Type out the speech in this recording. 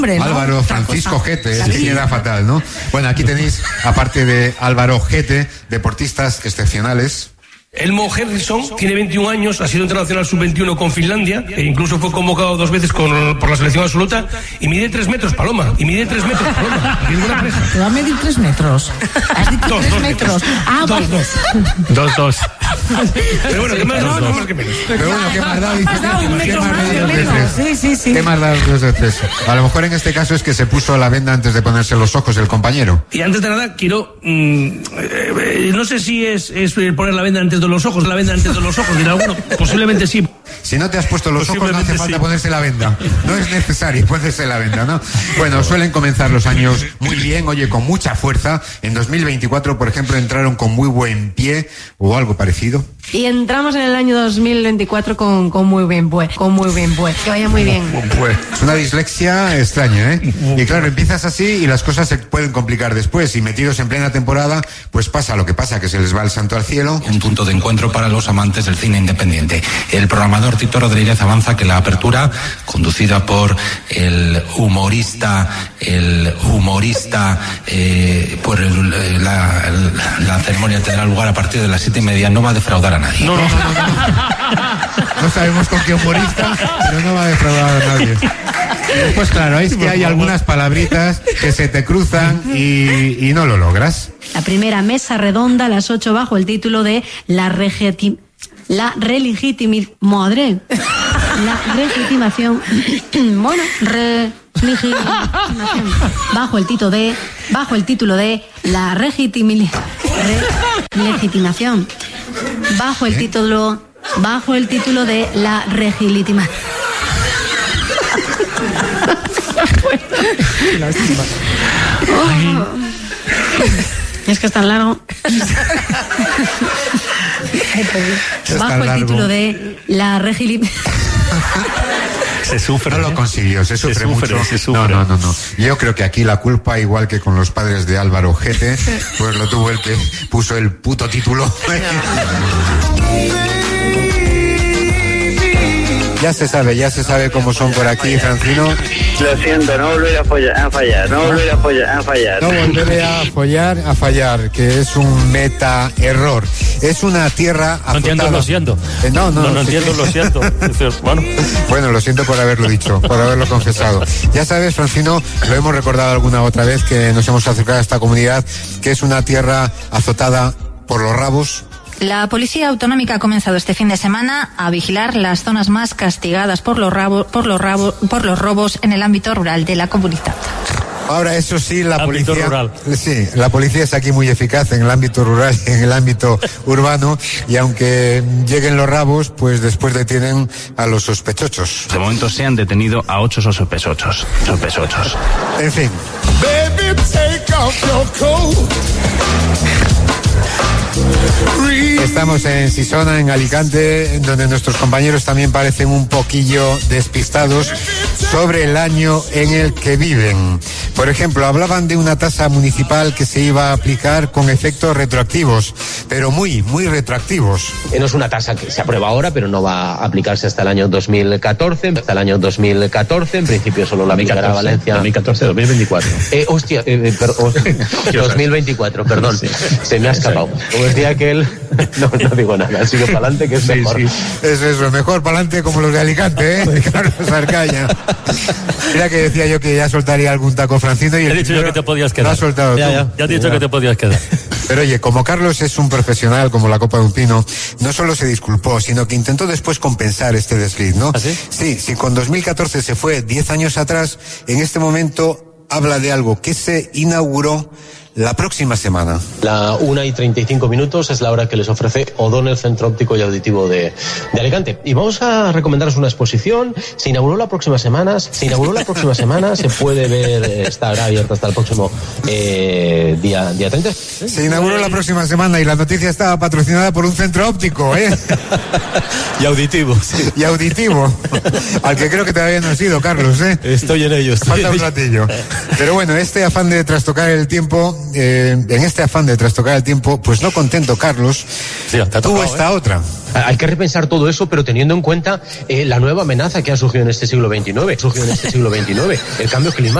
hombre, ¿no? Álvaro Francisco Gete, es que queda fatal, ¿no? Bueno, aquí tenéis, aparte de Álvaro Gete, deportistas excepcionales. Elmo Henriksson tiene 21 años, ha sido internacional sub-21 con Finlandia, e incluso fue convocado 2 veces por la selección absoluta, y mide 3 metros, Paloma, ninguna presa. ¿Te va a medir 3 metros? ¿Has dicho 3 metros? Ah, vale. 2. Pero bueno, ¿qué más da? No, más que menos. Pero bueno, ¿qué más da? Has dado un metro más de menos. Sí. ¿Qué más da 2 de 3? A lo mejor en este caso es que se puso la venda antes de ponerse los ojos el compañero. Y antes de nada, quiero... no sé si es poner la venda antes de los ojos, dirá alguno. Posiblemente sí. Si no te has puesto los ojos, no hace falta ponerse la venda. No es necesario ponerse la venda, ¿no? Bueno, suelen comenzar los años muy bien, oye, con mucha fuerza. En 2024, por ejemplo, entraron con muy buen pie o algo parecido. Y entramos en el año 2024 con muy buen pie. Que vaya muy bien. Es una dislexia extraña, ¿eh? Y claro, empiezas así y las cosas se pueden complicar después. Y metidos en plena temporada, pues pasa lo que pasa, que se les va el santo al cielo. Un punto de encuentro para los amantes del cine independiente. El programador Tito Rodríguez avanza que la apertura, conducida por el humorista, la ceremonia tendrá lugar a partir de las 7:30, no va a defraudar a nadie. No sabemos con qué humorista, pero no va a defraudar a nadie. Pues claro, es que hay algunas palabritas que se te cruzan y no lo logras. La primera mesa redonda a las 8 bajo el título de La relegitimación. Bueno, relegitimación. Bajo el título de La legitimación. Bajo el título de La legitimación. Es que es tan largo. Bajo el título de La legitimación. Se sufre. No lo consiguió, se sufre mucho. No. Yo creo que aquí la culpa, igual que con los padres de Álvaro Gete, pues lo tuvo el que puso el puto título. Ya se sabe cómo son por aquí, Francino. Lo siento, no volveré a fallar. No volveré a fallar, que es un meta error. Es una tierra azotada. No entiendo, lo siento. No entiendo, lo siento. Bueno, lo siento por haberlo dicho, por haberlo confesado. Ya sabes, Francino, lo hemos recordado alguna otra vez que nos hemos acercado a esta comunidad, que es una tierra azotada por los rabos. La Policía Autonómica ha comenzado este fin de semana a vigilar las zonas más castigadas por los robos en el ámbito rural de la comunidad. Ahora, eso sí, la policía rural. Sí, la policía es aquí muy eficaz en el ámbito rural y en el ámbito urbano, y aunque lleguen los rabos, pues después detienen a los sospechosos. De momento se han detenido a 8 sospechosos. En fin. Baby, take off your coat. Estamos en Sisona, en Alicante, donde nuestros compañeros también parecen un poquillo despistados sobre el año en el que viven. Por ejemplo, hablaban de una tasa municipal que se iba a aplicar con efectos retroactivos, pero muy retroactivos. No es una tasa que se aprueba ahora, pero no va a aplicarse hasta el año 2014. En principio solo la aplicará Valencia. 2024. 2024, perdón. Sí. Se me ha escapado. Como decía aquel, no digo nada, sigo para adelante, que es mejor. Sí. Eso, mejor para adelante como los de Alicante, ¿eh? Carlos Arcaña. Mira que decía yo que ya soltaría algún taco, Francino, y he dicho yo que te podías quedar. Lo has soltado tú. Ya he dicho que te podías quedar. Pero oye, como Carlos es un profesional como la copa de un pino, no solo se disculpó, sino que intentó después compensar este desliz, ¿no? ¿Ah, sí? Sí, con 2014 se fue 10 años atrás, en este momento habla de algo que se inauguró la próxima semana. La 1:35 es la hora que les ofrece O'Donnell Centro Óptico y Auditivo de Alicante. Y vamos a recomendaros una exposición. Se inauguró la próxima semana, se puede ver, estará abierta hasta el próximo día 30. Se inauguró la próxima semana y la noticia estaba patrocinada por un centro óptico, ¿eh? Y auditivo, sí. Y auditivo. Al que creo que todavía no has ido, Carlos, ¿eh? Estoy en ello. Falta un ratillo. Pero bueno, este afán de trastocar el tiempo, pues no contento, Carlos, sí, tuvo esta otra. Hay que repensar todo eso, pero teniendo en cuenta la nueva amenaza que ha surgido en este siglo XXIX, el cambio climático.